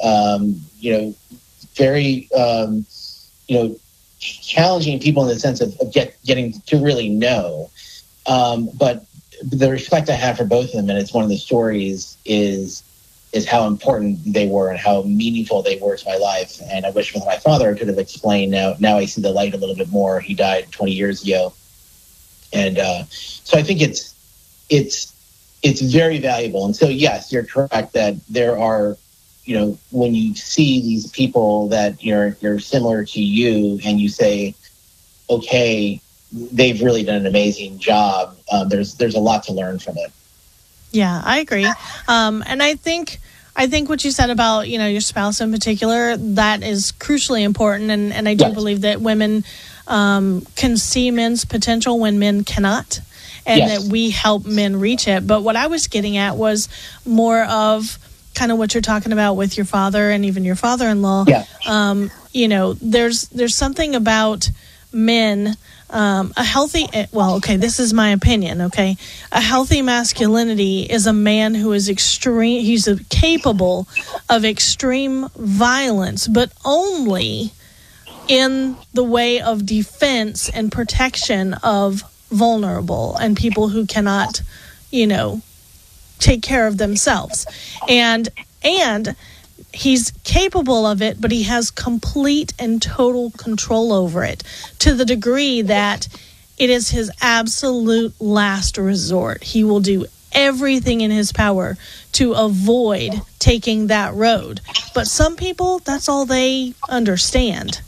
very, challenging people in the sense of getting to really know. But the respect I have for both of them, and it's one of the stories, is how important they were and how meaningful they were to my life. And I wish with my father I could have explained. Now I see the light a little bit more. He died 20 years ago. And so I think it's very valuable. And so, yes, you're correct that there are, when you see these people that you're similar to you and you say, okay, they've really done an amazing job. There's a lot to learn from it. Yeah, I agree. And I think what you said about, your spouse in particular, that is crucially important. And I do believe that women can see men's potential when men cannot, and that we help men reach it. But what I was getting at was more of kind of what you're talking about with your father and even your father-in-law. Yeah. There's something about men, a healthy, this is my opinion, okay? A healthy masculinity is a man who is capable of extreme violence, but only in the way of defense and protection of vulnerable and people who cannot, take care of themselves. And he's capable of it, but he has complete and total control over it to the degree that it is his absolute last resort. He will do everything in his power to avoid taking that road. But some people, that's all they understand,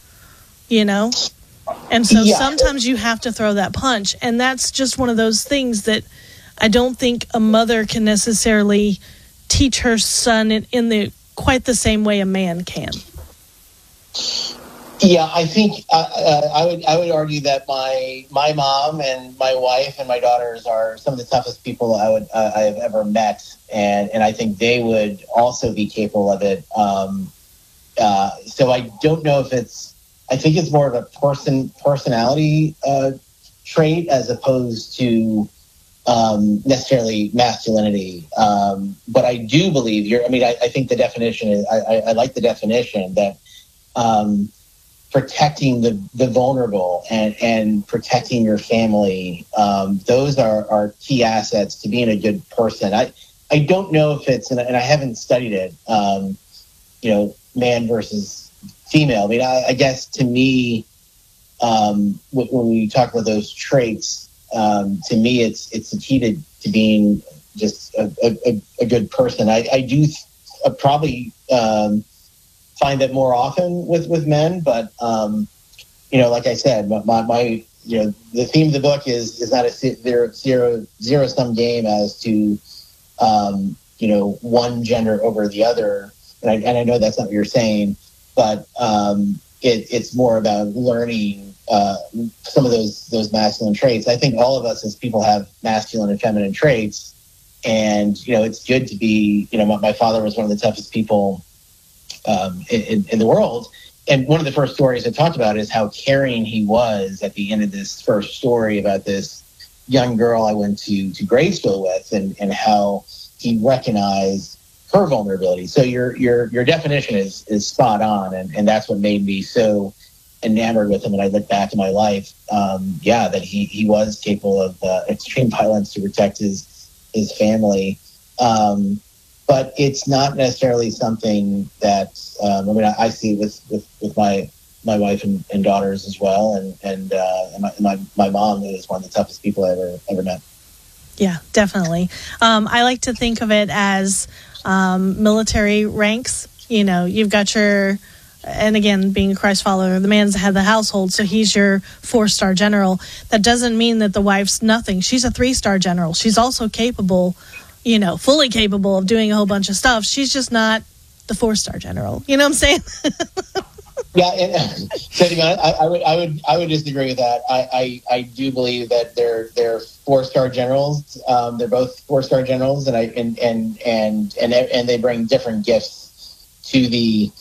And so sometimes you have to throw that punch. And that's just one of those things that I don't think a mother can necessarily teach her son in quite the same way a man can. Yeah, I think I would argue that my mom and my wife and my daughters are some of the toughest people I have ever met, and I think they would also be capable of it. So I don't know if I think it's more of a personality trait as opposed to necessarily masculinity. But I do believe I think the definition is, I like the definition that protecting the vulnerable and protecting your family, those are key assets to being a good person. I don't know if it's, and I haven't studied it, man versus female. I guess to me, when we talk about those traits, to me, it's the key to being just a good person. I do probably find that more often with men, but like I said, my the theme of the book is not a zero sum game as to one gender over the other, and I know that's not what you're saying, but it's more about learning some of those masculine traits. I think all of us as people have masculine and feminine traits, and it's good to be. My father was one of the toughest people in the world, and one of the first stories I talked about is how caring he was at the end of this first story about this young girl I went to grade school with, and how he recognized her vulnerability. So your definition is spot on, and that's what made me so enamored with him. And I look back in my life, that he was capable of extreme violence to protect his family. But it's not necessarily something that I see with my wife and daughters as well, and my mom is one of the toughest people I ever met. Yeah, definitely. I like to think of it as military ranks. You've got and again, being a Christ follower, the man's the head of the household, so he's your 4-star general. That doesn't mean that the wife's nothing. She's a 3-star general. She's also capable, fully capable of doing a whole bunch of stuff. She's just not the 4-star general. You know what I'm saying? Yeah, and so I would disagree with that. I do believe that they're 4-star generals. They're both 4-star generals, and they bring different gifts to the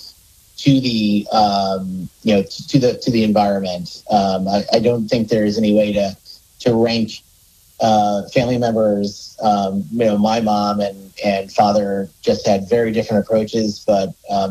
environment. I don't think there is any way to rank family members. My mom and father just had very different approaches, but